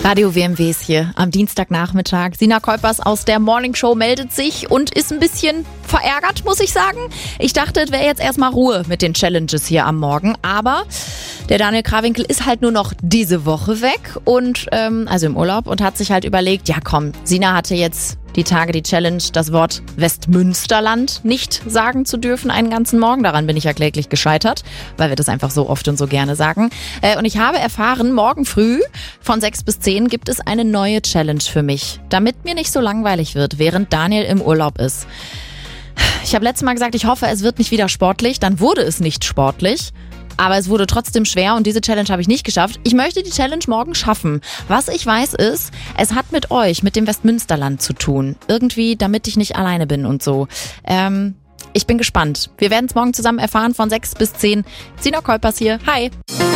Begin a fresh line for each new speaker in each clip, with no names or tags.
Radio WMW ist hier am Dienstagnachmittag. Sina Kuipers aus der Morning Show meldet sich und ist ein bisschen verärgert, muss ich sagen. Ich dachte, es wäre jetzt erstmal Ruhe mit den Challenges hier am Morgen. Aber der Daniel Krawinkel ist halt nur noch diese Woche weg und also im Urlaub und hat sich halt überlegt, ja komm, Sina hatte jetzt die Tage die Challenge, das Wort Westmünsterland nicht sagen zu dürfen einen ganzen Morgen. Daran bin ich ja kläglich gescheitert, weil wir das einfach so oft und so gerne sagen. Und ich habe erfahren, morgen früh von 6 bis 10 gibt es eine neue Challenge für mich, damit mir nicht so langweilig wird, während Daniel im Urlaub ist. Ich habe letztes Mal gesagt, ich hoffe, es wird nicht wieder sportlich. Dann wurde es nicht sportlich. Aber es wurde trotzdem schwer und diese Challenge habe ich nicht geschafft. Ich möchte die Challenge morgen schaffen. Was ich weiß ist, es hat mit euch, mit dem Westmünsterland zu tun. Irgendwie, damit ich nicht alleine bin und so. Ich bin gespannt. Wir werden es morgen zusammen erfahren von 6 bis 10. Sina Kuipers hier. Hi.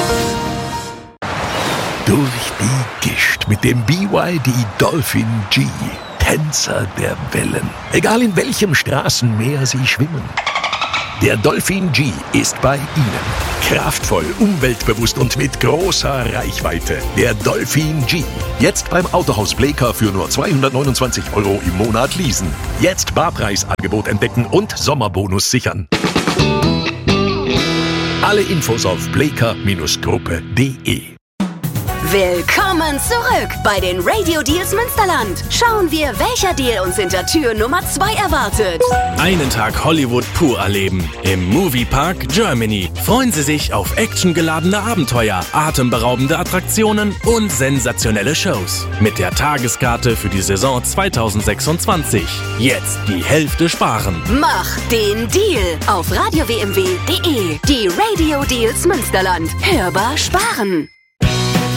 Durch die Gischt mit dem BYD Dolphin G. Tänzer der Wellen. Egal in welchem Straßenmeer sie schwimmen. Der Dolphin G ist bei Ihnen. Kraftvoll, umweltbewusst und mit großer Reichweite. Der Dolphin G. Jetzt beim Autohaus Bleeker für nur 229 € im Monat leasen. Jetzt Barpreisangebot entdecken und Sommerbonus sichern. Alle Infos auf bleeker-gruppe.de.
Willkommen zurück bei den Radio Deals Münsterland. Schauen wir, welcher Deal uns hinter Tür Nummer 2 erwartet.
Einen Tag Hollywood pur erleben. Im Moviepark Germany. Freuen Sie sich auf actiongeladene Abenteuer, atemberaubende Attraktionen und sensationelle Shows. Mit der Tageskarte für die Saison 2026. Jetzt die Hälfte sparen.
Mach den Deal auf radiowmw.de. Die Radio Deals Münsterland. Hörbar sparen.